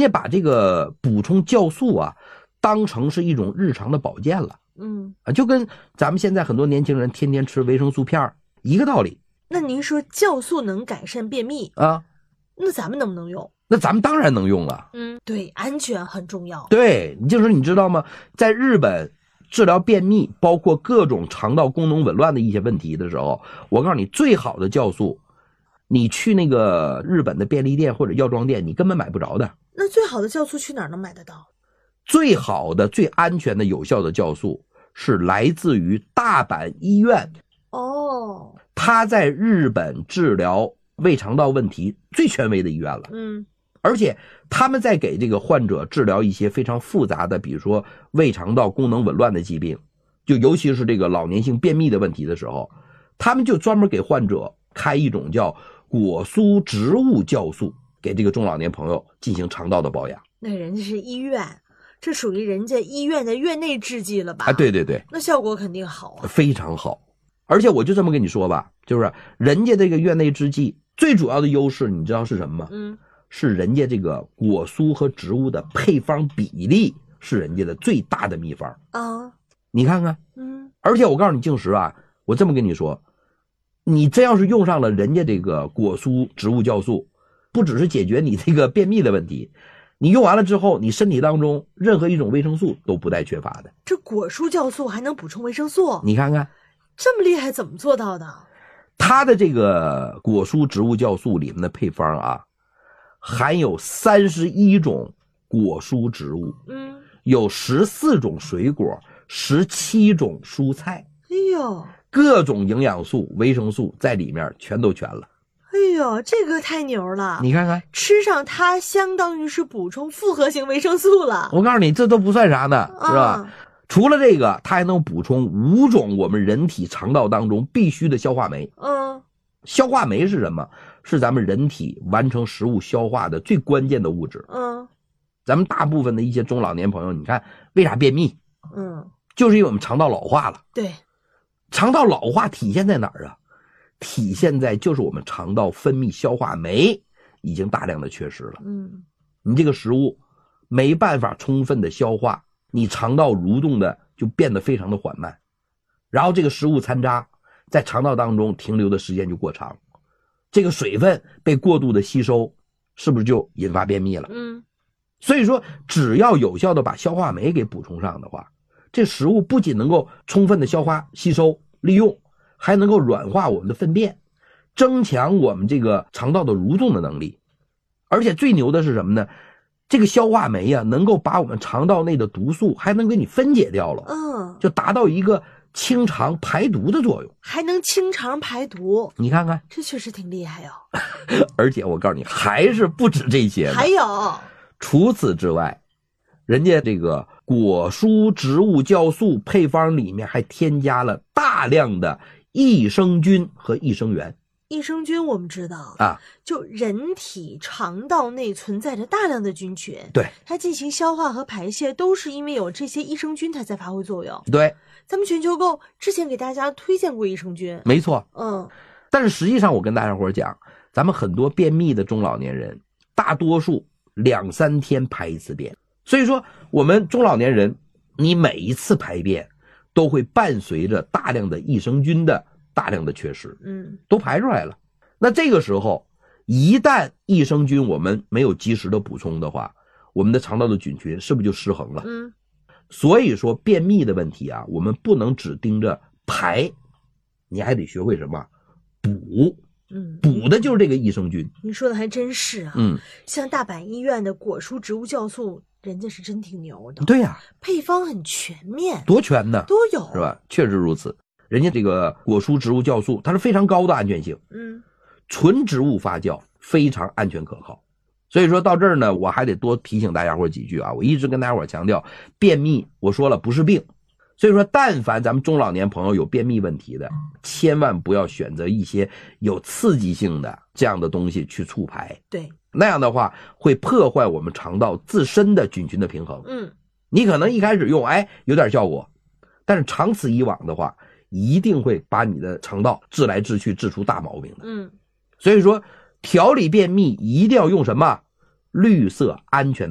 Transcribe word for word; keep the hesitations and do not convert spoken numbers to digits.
家把这个补充酵素啊当成是一种日常的保健了。 嗯啊，就跟咱们现在很多年轻人天天吃维生素片一个道理。 那您说酵素能改善便秘啊， 那咱们能不能用？ 那咱们当然能用了。 嗯，对，安全很重要。 对，就是你知道吗？在日本治疗便秘，包括各种肠道功能紊乱的一些问题的时候，我告诉你，最好的酵素，你去那个日本的便利店或者药妆店，你根本买不着的。 那最好的酵素去哪儿能买得到？ 最好的、最安全的、有效的酵素是来自于大阪医院。 哦， 他在日本治疗胃肠道问题最权威的医院了。 嗯， 而且他们在给这个患者治疗一些非常复杂的，比如说胃肠道功能紊乱的疾病，就尤其是这个老年性便秘的问题的时候，他们就专门给患者开一种叫果蔬植物酵素，给这个中老年朋友进行肠道的保养。 那人家是医院，这属于人家医院的院内制剂了吧？ 啊，对对对， 那效果肯定好啊， 非常好。而且我就这么跟你说吧，就是人家这个院内制剂最主要的优势，你知道是什么吗？ 嗯， 是人家这个果蔬和植物的配方比例是人家的最大的秘方啊。 你看看， 嗯， 而且我告诉你，静石啊，我这么跟你说，你真要是用上了人家这个果蔬植物酵素，不只是解决你这个便秘的问题，你用完了之后，你身体当中任何一种维生素都不带缺乏的。 这果蔬酵素还能补充维生素？ 你看看， 这么厉害，怎么做到的？ 它的这个果蔬植物酵素里面的配方啊，含有三十一种果蔬植物， 嗯， 有十四种水果，十七种蔬菜， 哎呦， 各种营养素、维生素在里面全都全了。 哎呦，这个太牛了！ 你看看， 吃上它，相当于是补充复合型维生素了。 我告诉你，这都不算啥呢，是吧？ 啊， 除了这个，它还能补充五种我们人体肠道当中必须的消化酶。 嗯， 消化酶是什么？是咱们人体完成食物消化的最关键的物质。 嗯， 咱们大部分的一些中老年朋友，你看为啥便秘？ 嗯， 就是因为我们肠道老化了。 对， 肠道老化体现在哪儿啊？体现在就是我们肠道分泌消化酶已经大量的缺失了。 嗯， 你这个食物没办法充分的消化，你肠道蠕动的就变得非常的缓慢，然后这个食物残渣在肠道当中停留的时间就过长，这个水分被过度的吸收，是不是就引发便秘了？ 嗯， 所以说只要有效的把消化酶给补充上的话，这食物不仅能够充分的消化吸收利用，还能够软化我们的粪便，增强我们这个肠道的蠕动的能力。而且最牛的是什么呢？这个消化酶啊，能够把我们肠道内的毒素还能给你分解掉了， 嗯， 就达到一个清肠排毒的作用。 还能清肠排毒， 你看看， 这确实挺厉害哦。 而且我告诉你，还是不止这些的， 还有， 除此之外，人家这个果蔬植物酵素配方里面还添加了大量的益生菌和益生元。 益生菌我们知道啊， 就人体肠道内存在着大量的菌群， 对， 它进行消化和排泄都是因为有这些益生菌它在发挥作用。 对， 咱们全球购之前给大家推荐过益生菌， 没错。 嗯， 但是实际上我跟大家伙讲，咱们很多便秘的中老年人，大多数两三天排一次便，所以说我们中老年人，你每一次排便都会伴随着大量的益生菌的大量的缺失， 嗯， 都排出来了。那这个时候，一旦益生菌我们没有及时的补充的话，我们的肠道的菌群是不是就失衡了？ 嗯， 所以说便秘的问题啊，我们不能只盯着排，你还得学会什么补。 嗯， 补的就是这个益生菌。 你说的还真是啊。 嗯， 像大阪医院的果蔬植物酵素，人家是真挺牛的。 对呀、啊， 配方很全面， 多全呢， 都有， 是吧？确实如此。人家这个果蔬植物酵素，它是非常高的安全性。 嗯， 纯植物发酵非常安全可靠。所以说到这儿呢，我还得多提醒大家伙几句啊。我一直跟大家伙强调，便秘我说了不是病。所以说但凡咱们中老年朋友有便秘问题的，千万不要选择一些有刺激性的这样的东西去促排。 对， 那样的话会破坏我们肠道自身的菌群的平衡。 嗯， 你可能一开始用哎有点效果，但是长此以往的话，一定会把你的肠道治来治去治出大毛病的。 嗯， 所以说调理便秘一定要用什么绿色安全